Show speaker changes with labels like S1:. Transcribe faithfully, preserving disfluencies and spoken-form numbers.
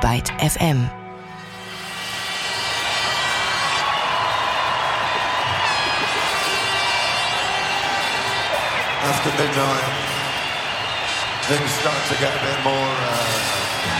S1: Byte F M.
S2: After midnight, things start to get a bit more uh